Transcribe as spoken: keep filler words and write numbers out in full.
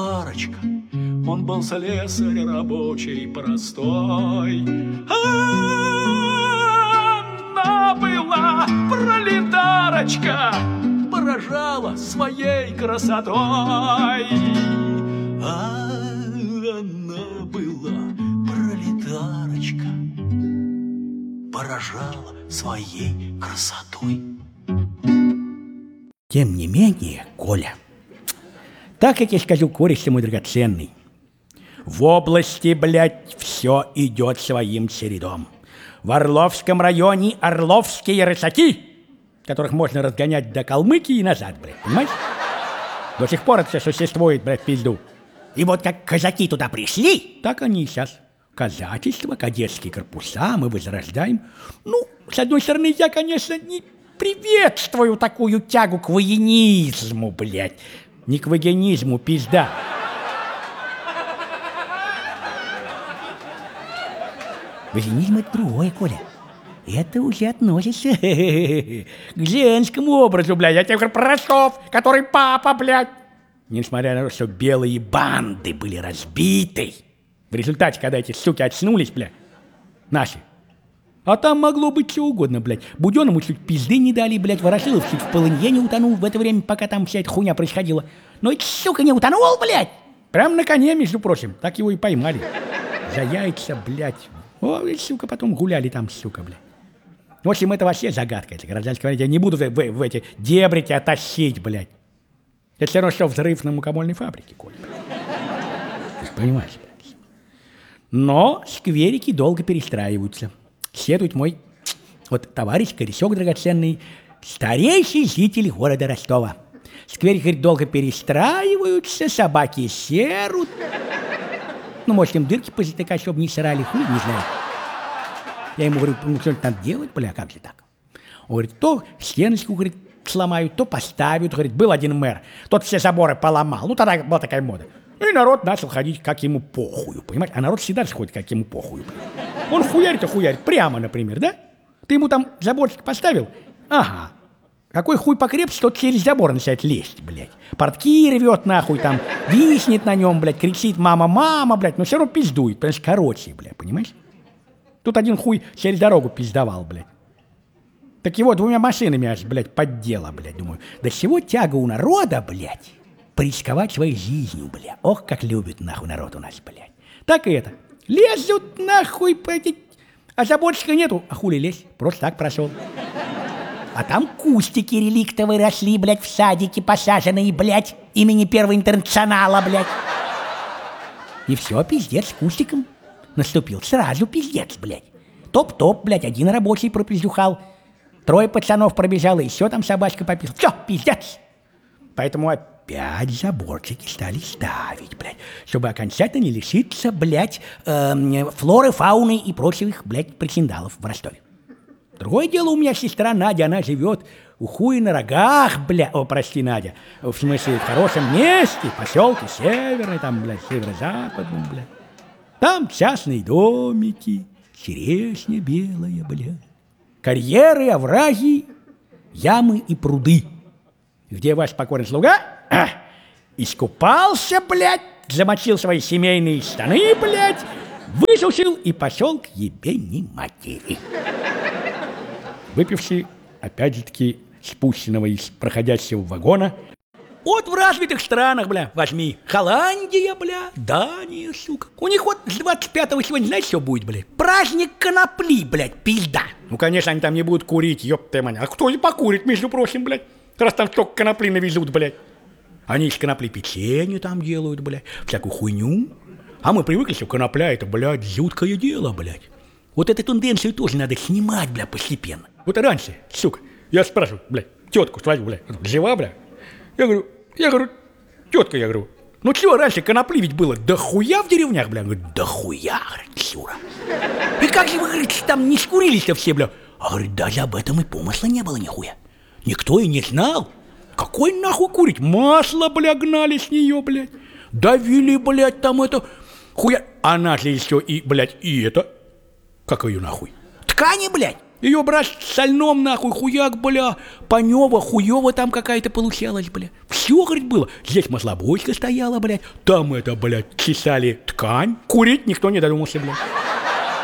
Арочка, он был слесарь рабочий простой. Она была пролетарочка, поражала своей красотой. Она была пролетарочка, поражала своей красотой. Тем не менее, Коля, так как я скажу, кореш мой драгоценный, в области, блядь, все идет своим чередом. В Орловском районе орловские рысаки, которых можно разгонять до Калмыкии и назад, блядь, понимаешь? До сих пор это все существует, блядь, в пизду. И вот как казаки туда пришли, так они и сейчас. Казачество, кадетские корпуса мы возрождаем. Ну, с одной стороны, я, конечно, не приветствую такую тягу к военизму, блядь. Не к вагонизму, пизда. Вагонизм — это другое, Коля. Это уже относится к женскому образу, блядь. Я тебе говорю про Ростов, который папа, блядь. Несмотря на то, что белые банды были разбиты, в результате, когда эти суки очнулись, блядь, наши, а там могло быть что угодно, блядь. Буденному чуть пизды не дали, блядь, Ворошилов чуть в полынье не утонул в это время, пока там вся эта хуйня происходила. Но эта сука не утонул, блядь. Прям на коне, между прочим. Так его и поймали. За яйца, блядь. О, и, сука, потом гуляли там, сука, блядь. В общем, это вообще загадка. Это гражданская война. Я не буду в, в, в эти дебри тебя тащить, блядь. Это все равно, что взрыв на мукомольной фабрике, Коля. Ты же понимаешь, блядь. Но скверики долго перестраиваются. Следует мой вот товарищ, корешок драгоценный, старейший житель города Ростова. Скверики, говорит, долго перестраиваются, собаки серут. Ну, может, им дырки позатыкать, чтобы не срали, хуй, не знаю. Я ему говорю, ну, что-нибудь надо делать, бля, как же так? Он говорит, то стеночку, говорит, сломают, то поставят. Говорит, был один мэр, тот все заборы поломал. Ну, тогда была такая мода. И народ начал ходить, как ему похую, понимаешь? А народ всегда же ходит, как ему похую. Он хуярит, а хуярит, прямо, например, да? Ты ему там заборчик поставил? Ага. Какой хуй покрепче, тот через забор начинает лезть, блядь. Портки рвет нахуй там, виснет на нем, блядь, кричит мама, мама, блядь, но все равно пиздует, потому что короче, блядь, понимаешь? Тут один хуй через дорогу пиздовал, блядь. Так его двумя машинами аж, блядь, поддела, блядь, думаю. До чего тяга у народа, блядь, порисковать своей жизнью, блядь. Ох, как любит нахуй народ у нас, блядь. Так и это. Лезут нахуй, блядь, а заборчика нету. А хули лезть? Просто так прошел. А там кустики реликтовые росли, блядь, в садике посаженные, блядь, имени Первого интернационала, блядь. И все, пиздец, кустиком наступил. Сразу пиздец, блядь. Топ-топ, блядь, один рабочий пропиздюхал. Трое пацанов пробежало, еще там собачка попила. Все, пиздец. Поэтому опять заборчики стали ставить, блядь, чтобы окончательно не лишиться, блядь, э, флоры, фауны и прочих, блядь, причиндалов в Ростове. Другое дело, у меня сестра Надя, она живет у хуя на рогах, бля, о, прости, Надя, в смысле, в хорошем месте, поселке северный, там, блядь, северо-западном, блядь. Там частные домики, черешня белая, блядь, карьеры, овраги, ямы и пруды, где ваш покорный слуга а, искупался, блядь, замочил свои семейные штаны, блядь, высушил и пошел к ебени матери. Выпивший, опять же таки, спущенного из проходящего вагона. Вот в развитых странах, бля, возьми, Голландия, бля, Дания, сука. У них вот с двадцать пятого сегодня, знаете, что будет, бля? Праздник конопли, блядь, пизда. Ну, конечно, они там не будут курить, ёпта мать. А кто и покурит, между прочим, блядь, раз там столько конопли навезут, блядь. Они из конопли печенье там делают, блядь, всякую хуйню. А мы привыкли, что конопля это, блядь, жуткое дело, блядь. Вот эту тенденцию тоже надо снимать, бля, постепенно. Вот раньше, сука, я спрашиваю, блядь, тетку свою, блядь, жива, бля? Я говорю, я говорю, тетка, я говорю, ну чего раньше конопли ведь было дохуя в деревнях, бля? Говорит, дохуя, говорит, Сюра. И как же вы, говорит, там не скурились-то все, бля? А говорит, даже об этом и помысла не было нихуя. Никто и не знал. Какой нахуй курить? Масло, бля, гнали с нее, блядь. Давили, блядь, там это, хуя. Она же еще и, блядь, и это, как ее нахуй? Ткани, блядь. Ее, брат, в сольном, нахуй, хуяк, бля, панева, хуева там какая-то получалась, бля. Все, говорит, было. Здесь маслобойка стояла, блядь, там это, блядь, чесали ткань. Курить никто не додумался, блядь.